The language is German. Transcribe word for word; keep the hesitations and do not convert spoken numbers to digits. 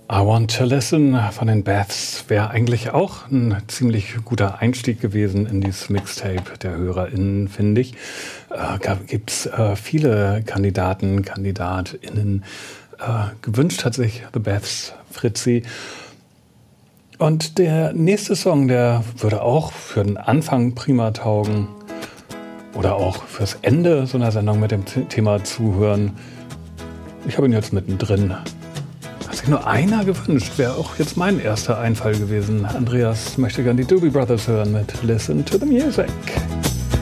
I Want to Listen von den Beths wäre eigentlich auch ein ziemlich guter Einstieg gewesen in dieses Mixtape der HörerInnen, finde ich. Äh, Gibt es äh, viele Kandidaten, KandidatInnen. Äh, gewünscht hat sich The Beths, Fritzi. Und der nächste Song, der würde auch für den Anfang prima taugen. Oder auch fürs Ende so einer Sendung mit dem Thema zuhören. Ich habe ihn jetzt mittendrin. Hat sich nur einer gewünscht, wäre auch jetzt mein erster Einfall gewesen. Andreas möchte gern die Doobie Brothers hören mit Listen to the Music.